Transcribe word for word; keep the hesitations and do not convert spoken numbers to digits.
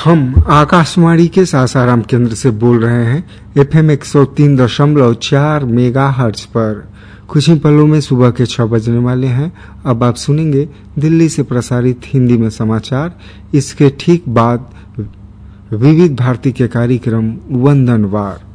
हम आकाशवाणी के सासाराम केंद्र से बोल रहे हैं एफएम एक सौ तीन दशमलव चार मेगा हर्ट्ज पर। कुछ ही पलों में सुबह के छह बजने वाले हैं। अब आप सुनेंगे दिल्ली से प्रसारित हिंदी में समाचार। इसके ठीक बाद विविध भारती के कार्यक्रम वंदनवार।